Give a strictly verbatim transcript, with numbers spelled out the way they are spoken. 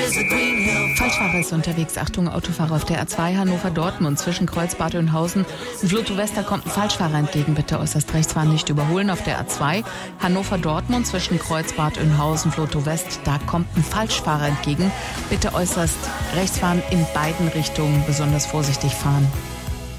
Falschfahrer ist unterwegs. Achtung, Autofahrer auf der A zwei Hannover-Dortmund zwischen Kreuzbad Oeynhausen und Vlotho-West. Da kommt ein Falschfahrer entgegen. Bitte äußerst rechts fahren, nicht überholen. Auf der A zwei Hannover-Dortmund zwischen Kreuzbad Oeynhausen, Vlotho-West. Da kommt ein Falschfahrer entgegen. Bitte äußerst rechts fahren, in beiden Richtungen besonders vorsichtig fahren.